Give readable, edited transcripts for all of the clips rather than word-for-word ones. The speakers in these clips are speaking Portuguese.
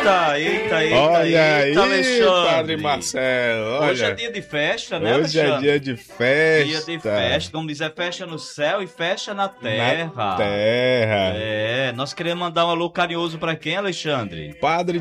Olha aí, Alexandre. Padre Marcelo. Olha, Hoje é dia de festa, né, hoje é Alexandre? dia de festa. Dia de festa, vamos dizer, festa no céu e festa na terra. Na terra. É, nós queremos mandar um alô carinhoso pra quem, Alexandre? Padre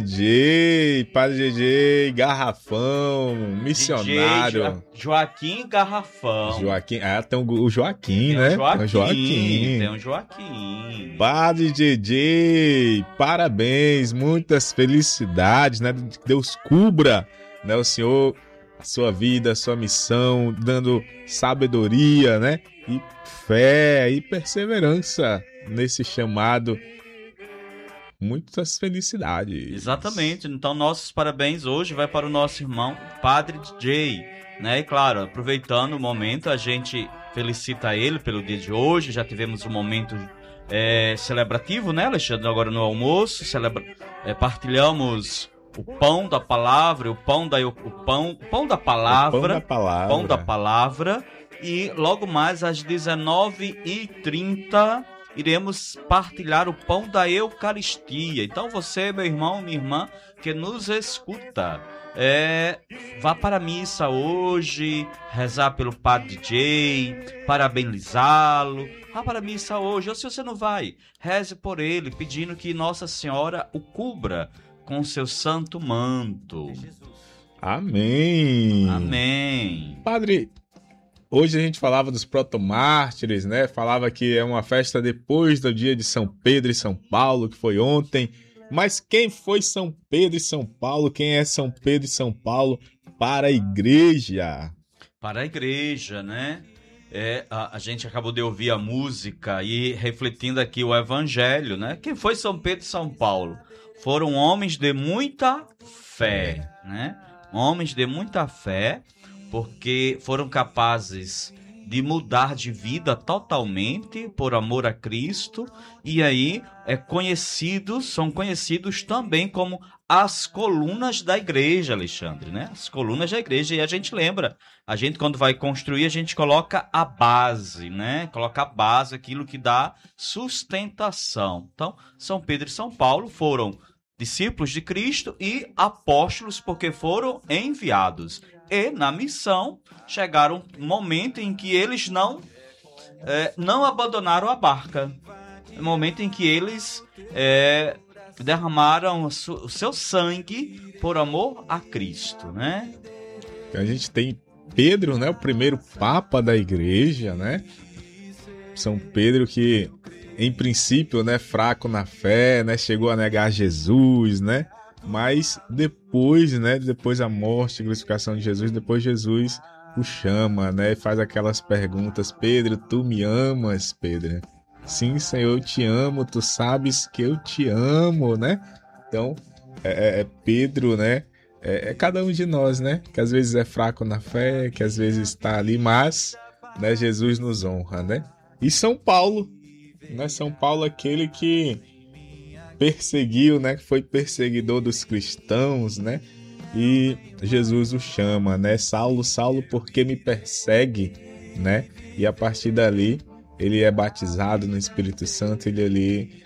DJ, Garrafão, missionário. DJ Joaquim Garrafão. Joaquim, tem o Joaquim, né? Tem um Joaquim. Padre DJ, parabéns, muitas felicidades, né? Que Deus cubra, né, o senhor, a sua vida, a sua missão, dando sabedoria, né? E fé e perseverança nesse chamado. Muitas felicidades. Exatamente. Então, nossos parabéns hoje vai para o nosso irmão Padre DJ, né? E claro, aproveitando o momento, a gente felicita ele pelo dia de hoje. Já tivemos um momento celebrativo, né, Alexandre? Agora no almoço, partilhamos o pão da palavra, o pão da palavra. E logo mais às 19h30 iremos partilhar o pão da Eucaristia. Então você, meu irmão, minha irmã, que nos escuta, vá para a missa hoje, rezar pelo Padre DJ, parabenizá-lo. Vá para a missa hoje, ou se você não vai, reze por ele, pedindo que Nossa Senhora o cubra com seu santo manto. Amém. Amém. Padre, hoje a gente falava dos protomártires, né? Falava que é uma festa depois do dia de São Pedro e São Paulo, que foi ontem. Mas quem foi São Pedro e São Paulo? Quem é São Pedro e São Paulo para a igreja? Para a igreja, né? A gente acabou de ouvir a música e refletindo aqui o evangelho, né? Quem foi São Pedro e São Paulo? Foram homens de muita fé, né? Homens de muita fé, porque foram capazes de mudar de vida totalmente por amor a Cristo, e aí são conhecidos também como as colunas da igreja, Alexandre, né? As colunas da igreja, e a gente lembra, a gente quando vai construir, a gente coloca a base, né? Coloca a base, aquilo que dá sustentação. Então, São Pedro e São Paulo foram discípulos de Cristo e apóstolos, porque foram enviados. E na missão chegaram um momento em que eles não abandonaram a barca. Um momento em que eles derramaram o seu sangue por amor a Cristo, né? A gente tem Pedro, né? O primeiro papa da igreja, né? São Pedro que, em princípio, né, fraco na fé, né? Chegou a negar Jesus, né? Mas depois, né, depois da morte e glorificação de Jesus, depois Jesus o chama, né, e faz aquelas perguntas: Pedro, tu me amas, Pedro? Sim, Senhor, eu te amo, tu sabes que eu te amo, né? Então, Pedro, né, cada um de nós, né, que às vezes é fraco na fé, que às vezes está ali, mas, né, Jesus nos honra, né? E São Paulo, né, São Paulo, aquele que perseguiu, né, que foi perseguidor dos cristãos, né, e Jesus o chama, né, Saulo, Saulo, por que me persegue, né, e a partir dali ele é batizado no Espírito Santo, ele ali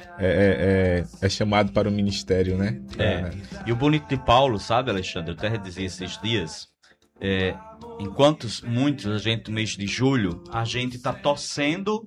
é chamado para o ministério, né. E o bonito de Paulo, sabe, Alexandre, eu até dizia esses dias, enquanto muitos, a gente no mês de julho, a gente tá torcendo,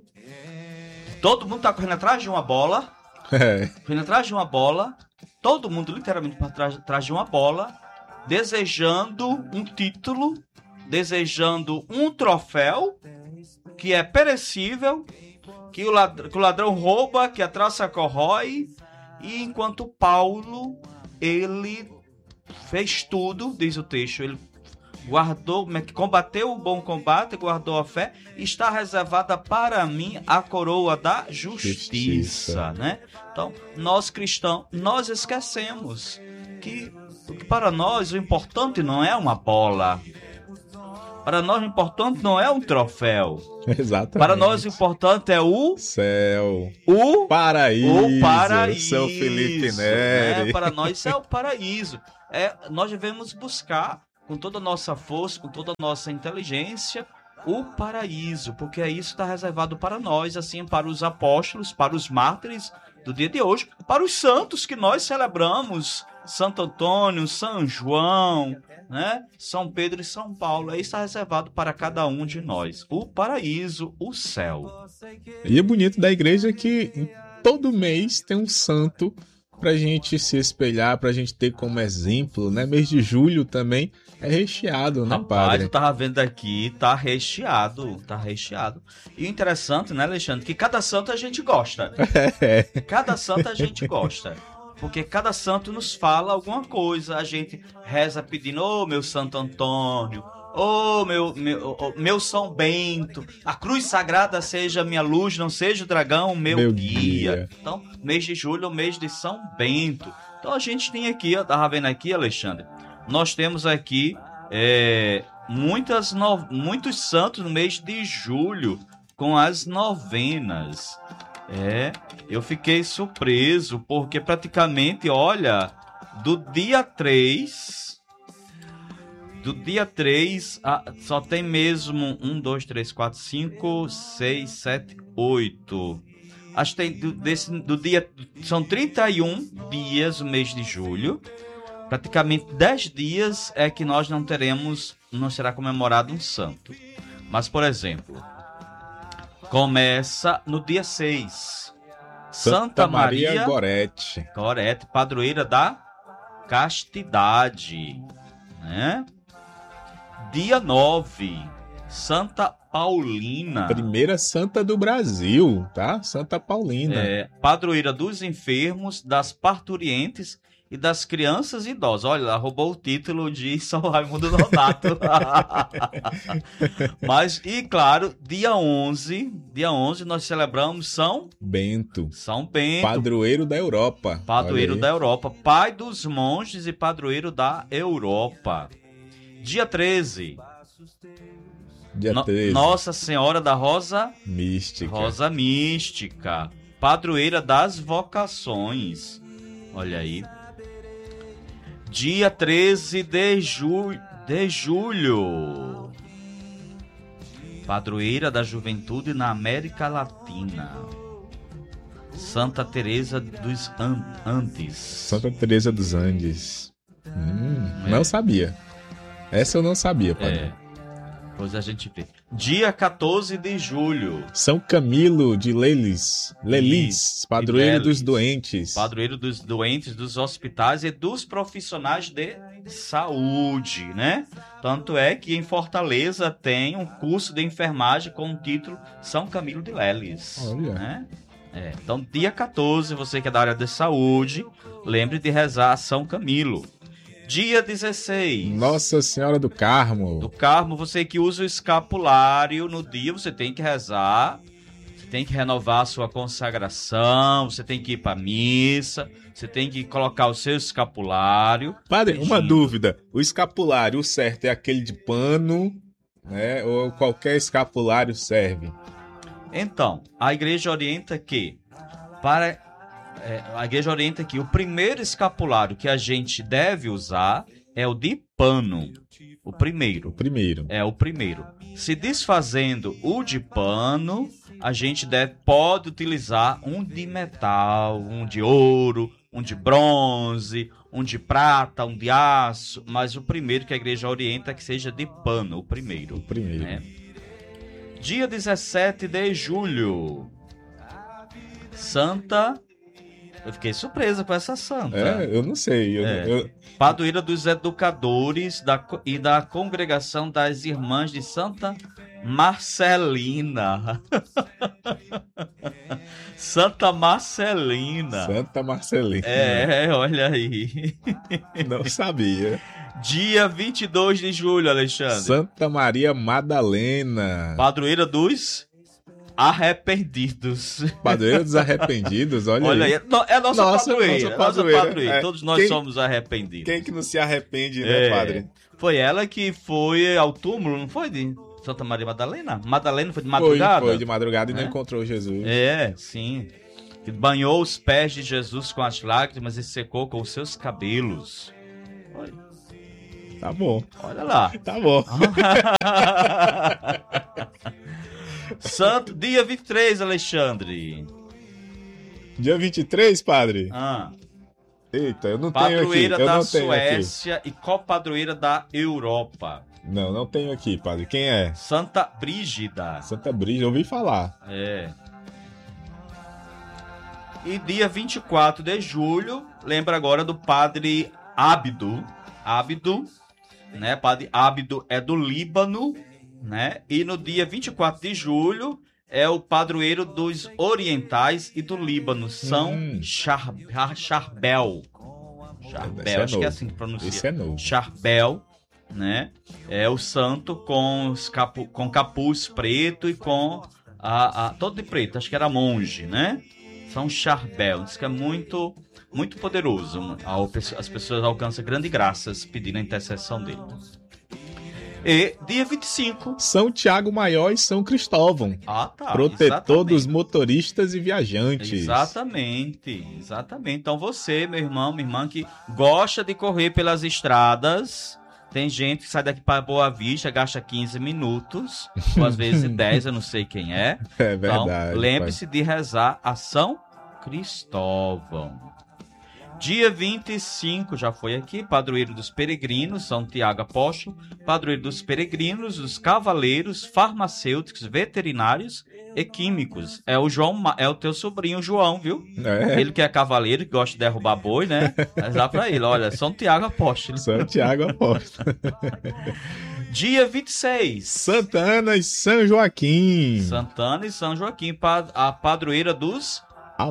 todo mundo tá correndo atrás de uma bola, correndo atrás de uma bola, todo mundo literalmente atrás de uma bola, desejando um título, desejando um troféu que é perecível, que o ladrão rouba, que a traça corrói, e enquanto Paulo, ele fez tudo, diz o texto, ele combateu o bom combate, guardou a fé, está reservada para mim a coroa da justiça, né? Então, nós cristãos, nós esquecemos que para nós o importante não é uma bola. Para nós o importante não é um troféu. Exatamente. Para nós o importante é o céu, o paraíso. São Felipe Neri. Para nós é o paraíso. Nós devemos buscar com toda a nossa força, com toda a nossa inteligência, o paraíso, porque isso está reservado para nós, assim, para os apóstolos, para os mártires, do dia de hoje, para os santos que nós celebramos, Santo Antônio, São João, né? São Pedro e São Paulo. Aí está reservado para cada um de nós. O paraíso, o céu. E o bonito da igreja é que todo mês tem um santo pra gente se espelhar, pra gente ter como exemplo, né? Mês de julho também é recheado, né, Rapaz, padre? eu tava vendo aqui, tá recheado. E o interessante, né, Alexandre, que cada santo a gente gosta. Cada santo a gente gosta. Porque cada santo nos fala alguma coisa. A gente reza pedindo, ô meu Santo Antônio, ô meu São Bento, a cruz sagrada seja minha luz, não seja o dragão meu guia. Então, mês de julho é o mês de São Bento. Então a gente tem aqui, eu tava vendo aqui, Alexandre, nós temos aqui muitos santos no mês de julho, com as novenas. Eu fiquei surpreso, porque praticamente, olha, do dia 3 só tem mesmo 1, 2, 3, 4, 5, 6, 7, 8. Acho que tem do dia. São 31 dias o mês de julho. Praticamente 10 dias é que nós não será comemorado um santo. Mas, por exemplo, começa no dia 6. Santa Maria Gorete, padroeira da castidade, né? Dia 9, Santa Paulina. Primeira santa do Brasil, tá? Santa Paulina. Padroeira dos enfermos, das parturientes e das crianças e idosos. Olha, ela roubou o título de São Raimundo Nonato. Mas, e claro, dia 11 nós celebramos São Bento. Padroeiro da Europa. Padroeiro da Europa. Pai dos monges e padroeiro da Europa. Dia 13. Nossa Senhora da Rosa Mística. Padroeira das vocações. Olha aí. Dia 13 de julho. Padroeira da Juventude na América Latina. Santa Teresa dos Andes. Santa Teresa dos Andes. Não sabia. Essa eu não sabia, padre. Pois a gente vê. Dia 14 de julho. São Camilo de Lelis, padroeiro dos doentes. Padroeiro dos doentes, dos hospitais e dos profissionais de saúde, né? Tanto é que em Fortaleza tem um curso de enfermagem com o título São Camilo de Lelis. Olha. Né? Então, dia 14, você que é da área de saúde, lembre de rezar São Camilo. Dia 16. Nossa Senhora do Carmo. Você que usa o escapulário no dia, você tem que rezar, você tem que renovar a sua consagração, você tem que ir para missa, você tem que colocar o seu escapulário. Padre, uma dúvida, o escapulário, o certo é aquele de pano, né? Ou qualquer escapulário serve? Então, a igreja orienta que o primeiro escapulário que a gente deve usar é o de pano. O primeiro. É o primeiro. Se desfazendo o de pano, a gente pode utilizar um de metal, um de ouro, um de bronze, um de prata, um de aço. Mas o primeiro que a igreja orienta é que seja de pano, o primeiro. Né? Dia 17 de julho. Santa... Eu fiquei surpresa com essa santa. Eu não sei. Padroeira dos educadores e da congregação das irmãs de Santa Marcelina. Santa Marcelina. Olha aí. Não sabia. Dia 22 de julho, Alexandre. Santa Maria Madalena. Padroeira dos arrependidos. Padroeira dos arrependidos, olha aí. É nossa padroeira. Todos nós somos arrependidos. Quem que não se arrepende, né, padre? Foi ela que foi ao túmulo, não foi, de Santa Maria Madalena? Madalena foi de madrugada? Foi de madrugada e não encontrou Jesus. Sim. Que banhou os pés de Jesus com as lágrimas e secou com os seus cabelos. Olha. Tá bom. Olha lá. Tá bom. Santo, dia 23, Alexandre. Dia 23, padre? Ah, Eita, eu não tenho aqui. padroeira Eu da não tenho aqui. Suécia e copadroeira da Europa. Não tenho aqui, padre. Quem é? Santa Brígida. Santa Brígida, ouvi falar. É. E dia 24 de julho, lembra agora do padre Ábido. Ábido, né? Padre Ábido é do Líbano, né? E no dia 24 de julho é o padroeiro dos orientais e do Líbano, São Charbel. Charbel, Esse é acho que é novo. assim que pronuncia. Esse é novo. Charbel, né? É o santo com capuz preto e com todo de preto, acho que era monge, né? São Charbel, diz que é muito poderoso. As pessoas alcançam grandes graças pedindo a intercessão dele. E dia 25. São Tiago Maior e São Cristóvão. Tá. Protetor Exatamente. dos motoristas e viajantes. Exatamente. Então você, meu irmão, minha irmã, que gosta de correr pelas estradas, tem gente que sai daqui para Boa Vista, gasta 15 minutos, ou às vezes 10, eu não sei quem é. É Então, verdade. lembre-se de rezar a São Cristóvão. Dia 25, já foi aqui, padroeiro dos peregrinos, São Tiago Apóstolo, padroeiro dos peregrinos, dos cavaleiros, farmacêuticos, veterinários e químicos. É o teu sobrinho João, viu? É. Ele que é cavaleiro, que gosta de derrubar boi, né? Mas dá pra ele, olha, São Tiago Apóstolo. São Tiago Apóstolo. Dia 26. Santa Ana e São Joaquim. Santana e São Joaquim, a padroeira dos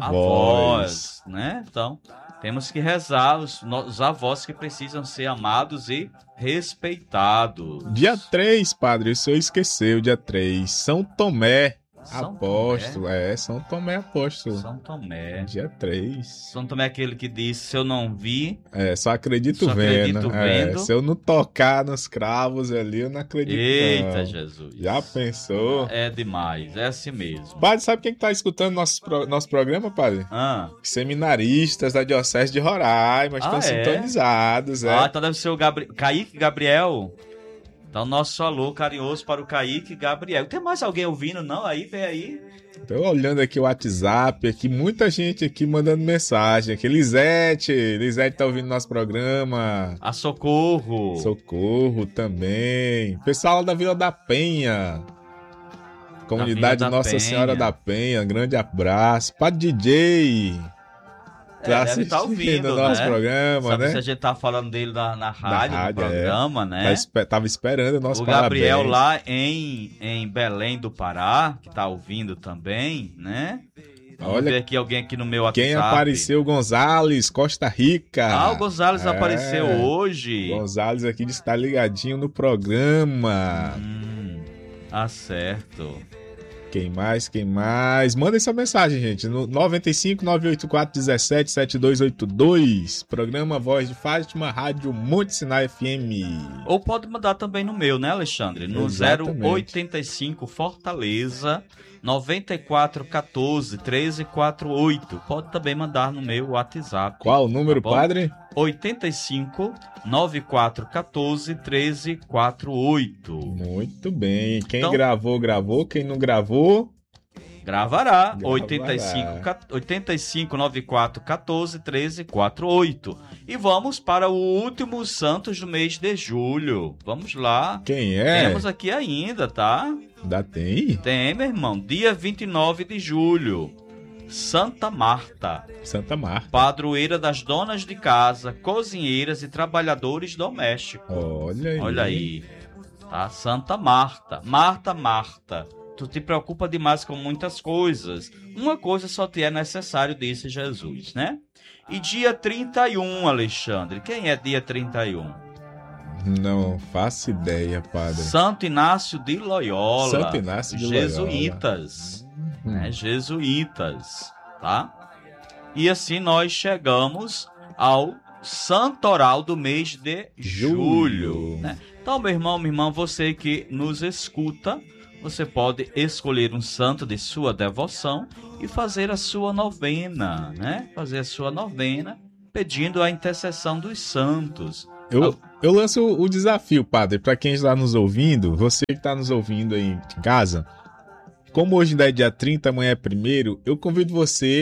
Avós. né? Então, temos que rezar os avós que precisam ser amados e respeitados. Dia 3, padre, o senhor esqueceu, dia 3. São Tomé São Apóstolo. São Tomé Apóstolo. São Tomé. Dia 3. São Tomé é aquele que disse, se eu não vi... Só acredito Só vendo. acredito vendo. Se eu não tocar nos cravos ali, eu não acredito. Eita, não. Jesus. Já pensou? É demais, é assim mesmo. Padre, sabe quem que tá escutando nosso programa, padre? Seminaristas da Diocese de Roraima, estão sintonizados, então deve ser o Kaique Gabriel. Então, nosso alô carinhoso para o Kaique Gabriel. Tem mais alguém ouvindo, não? Aí, vem aí. Tô olhando aqui o WhatsApp, aqui, muita gente aqui mandando mensagem. Aqui, Lisete tá ouvindo nosso programa. A Socorro. Socorro também. Pessoal lá da Vila da Penha. Comunidade Nossa Senhora da Penha, grande abraço. Padre DJ. Deve estar ouvindo, o nosso né? programa, Sabe, né? se a gente tá falando dele na rádio, no programa, né? Tava esperando o nosso Gabriel parabéns. lá em Belém do Pará, que tá ouvindo também, né? Vamos ver aqui alguém aqui no meu WhatsApp. Quem apareceu? Gonzales, Costa Rica. O Gonzales apareceu hoje. Gonzales aqui está ligadinho no programa. Certo. Quem mais? Manda essa mensagem, gente, no 95 984 17 7282. Programa Voz de Fátima, Rádio Monte Sinai FM. Ou pode mandar também no meu, né, Alexandre? No Exatamente. 085 Fortaleza 9414 1348. Pode também mandar no meu WhatsApp. Qual o número, padre? 85 9414 1348. Muito bem. Quem gravou. Quem não gravou, gravará. 85 94 14 13 48. E vamos para o último Santos do mês de julho. Vamos lá. Quem é? Temos aqui ainda, tá? Ainda tem? Tem, meu irmão. Dia 29 de julho. Santa Marta. Santa Marta. Padroeira das donas de casa, cozinheiras e trabalhadores domésticos. Olha aí. Tá? Santa Marta. Marta. Tu te preocupa demais com muitas coisas. Uma coisa só te é necessário, disse Jesus, né? E dia 31, Alexandre. Quem é dia 31? Não faço ideia, padre. Santo Inácio de Loyola. Santo Inácio de Jesuítas. Né? Jesuítas, tá? E assim nós chegamos ao santoral do mês de julho. Né? Então, meu irmão, minha irmã, você que nos escuta, você pode escolher um santo de sua devoção e fazer a sua novena, né? Fazer a sua novena pedindo a intercessão dos santos. Eu lanço o desafio, padre, para quem está nos ouvindo, você que está nos ouvindo aí em casa, como hoje ainda é dia 30, amanhã é 1º, eu convido você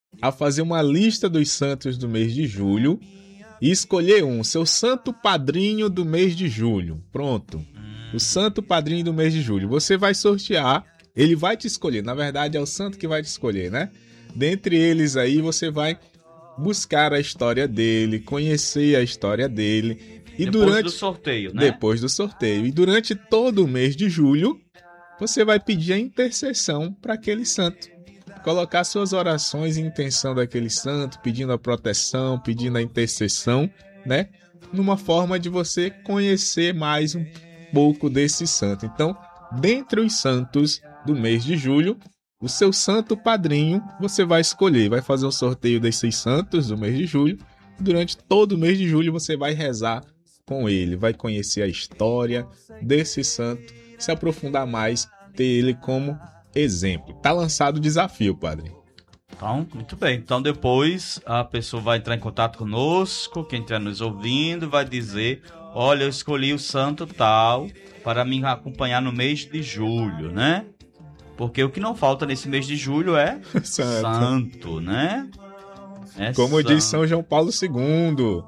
a fazer uma lista dos santos do mês de julho e escolher seu santo padrinho do mês de julho. Pronto. O santo padrinho do mês de julho. Você vai sortear, ele vai te escolher. Na verdade, é o santo que vai te escolher, né? Dentre eles aí, você vai buscar a história dele, conhecer a história dele. E depois do sorteio, né? Depois do sorteio. E durante todo o mês de julho, você vai pedir a intercessão para aquele santo. Colocar suas orações em intenção daquele santo, pedindo a proteção, pedindo a intercessão, né? Numa forma de você conhecer mais um pouco desse santo. Então, dentre os santos do mês de julho, o seu santo padrinho você vai escolher. Vai fazer um sorteio desses santos do mês de julho. Durante todo o mês de julho você vai rezar com ele, vai conhecer a história desse santo, se aprofundar mais, ter ele como exemplo. Tá lançado o desafio, padre. Então, muito bem. Então, depois a pessoa vai entrar em contato conosco, quem estiver nos ouvindo, vai dizer: olha, eu escolhi o santo tal para me acompanhar no mês de julho, né? Porque o que não falta nesse mês de julho é santo, né? Como diz São João Paulo II,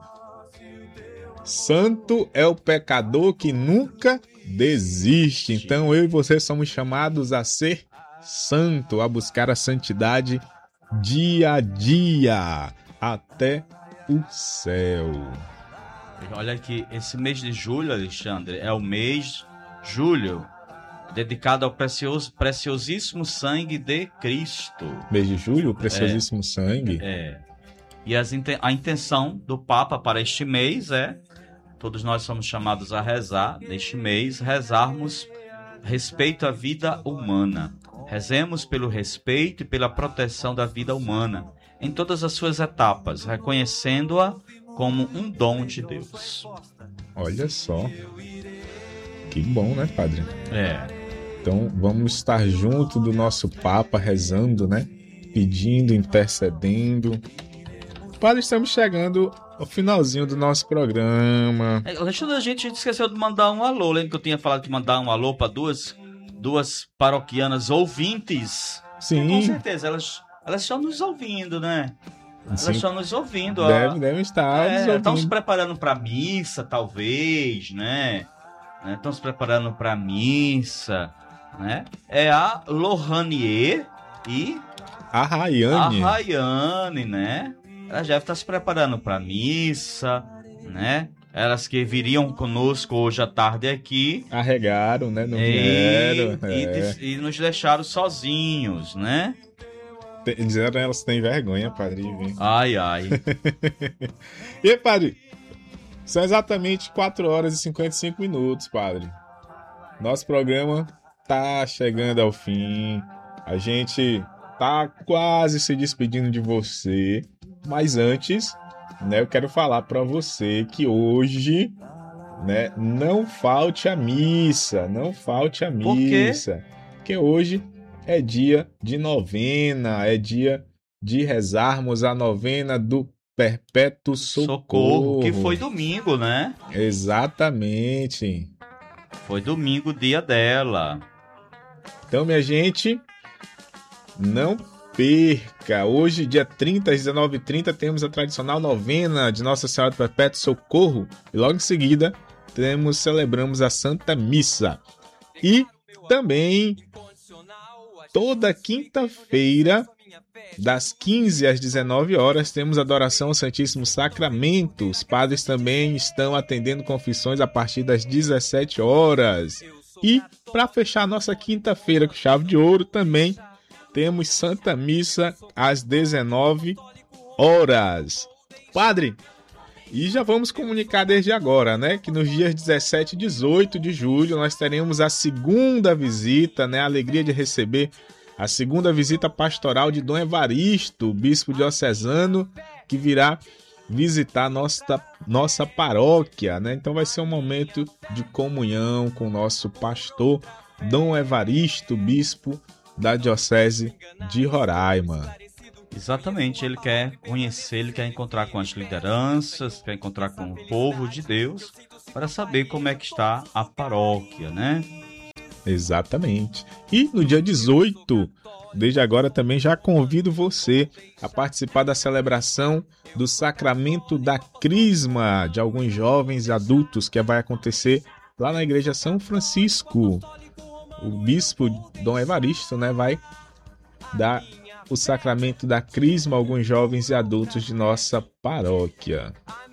santo é o pecador que nunca desiste. Então eu e você somos chamados a ser santo, a buscar a santidade dia a dia, até o céu. Olha aqui, esse mês de julho, Alexandre, é o mês julho dedicado ao preciosíssimo sangue de Cristo. Mês de julho, o preciosíssimo sangue. E a intenção do Papa para este mês todos nós somos chamados a rezar, neste mês, rezarmos respeito à vida humana. Rezemos pelo respeito e pela proteção da vida humana, em todas as suas etapas, reconhecendo-a como um dom de Deus. Olha só. Que bom, né, padre? Então, vamos estar junto do nosso Papa, rezando, né? Pedindo, intercedendo. Padre, estamos chegando ao finalzinho do nosso programa. A gente esqueceu de mandar um alô. Lembra que eu tinha falado de mandar um alô para duas paroquianas ouvintes? Sim. Com certeza, elas estão nos ouvindo, né? Elas estão nos ouvindo. Devem estar nos ouvindo. Estão se preparando para a missa, talvez, né? Estão se preparando para a missa, né? É a Lohanier e a Rayane, né? Elas já estão se preparando para a missa, né? Elas que viriam conosco hoje à tarde aqui. Arregaram, né? Não vieram. E nos deixaram sozinhos, né? Disseram elas têm vergonha, padre. Ai. E, padre, são exatamente 4 horas e 55 minutos, padre. Nosso programa tá chegando ao fim. A gente tá quase se despedindo de você. Mas antes, né, eu quero falar para você que hoje, né, não falte a missa. Não falte a missa. Por quê? Porque hoje é dia de novena. É dia de rezarmos a novena do Perpétuo Socorro. Que foi domingo, né? Exatamente. Foi domingo, dia dela. Então, minha gente, não perca. Hoje, dia 30, às 19h30, temos a tradicional novena de Nossa Senhora do Perpétuo Socorro. E logo em seguida, celebramos a Santa Missa. E também, toda quinta-feira, das 15 às 19 horas, temos adoração ao Santíssimo Sacramento. Os padres também estão atendendo confissões a partir das 17 horas. E, para fechar a nossa quinta-feira com chave de ouro, também temos Santa Missa às 19 horas. Padre, e já vamos comunicar desde agora, né, que nos dias 17 e 18 de julho nós teremos a segunda visita, né, a alegria de receber a segunda visita pastoral de Dom Evaristo, bispo diocesano, que virá visitar nossa paróquia, né? Então vai ser um momento de comunhão com o nosso pastor Dom Evaristo, bispo da diocese de Roraima. Exatamente, ele quer conhecer, ele quer encontrar com as lideranças, quer encontrar com o povo de Deus para saber como é que está a paróquia, né? Exatamente. E no dia 18, desde agora também já convido você a participar da celebração do Sacramento da Crisma de alguns jovens e adultos que vai acontecer lá na Igreja São Francisco. O bispo Dom Evaristo, né, vai dar o Sacramento da Crisma a alguns jovens e adultos de nossa paróquia.